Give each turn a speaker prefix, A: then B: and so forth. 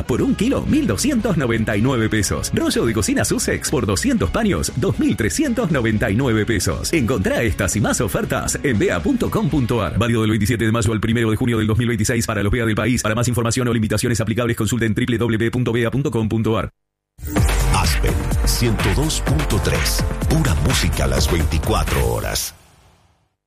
A: por 1 kilo, 1.299 pesos. Rollo de cocina Sussex por 200 paños, 2.399 pesos. Encontrá estas y más ofertas en bea.com.ar. Válido del 27 de mayo al 1 de junio del 2026 para los BEA del país. Para más información o limitaciones aplicables, consulten www.bea.com.ar.
B: Aspen 102.3. Pura música a las 24 horas.